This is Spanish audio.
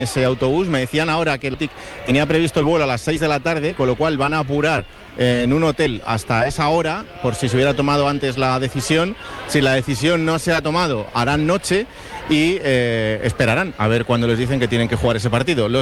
ese autobús. Me decían ahora que el TIC tenía previsto el vuelo a las 6 de la tarde, con lo cual van a apurar en un hotel hasta esa hora, por si se hubiera tomado antes la decisión. Si la decisión no se ha tomado, harán noche y esperarán a ver cuándo les dicen que tienen que jugar ese partido.